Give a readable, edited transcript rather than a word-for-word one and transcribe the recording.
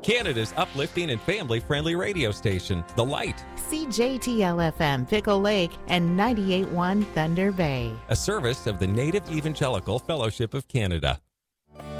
Canada's uplifting and family-friendly radio station, The Light. CJTL-FM Pickle Lake and 98.1 Thunder Bay. A service of the Native Evangelical Fellowship of Canada.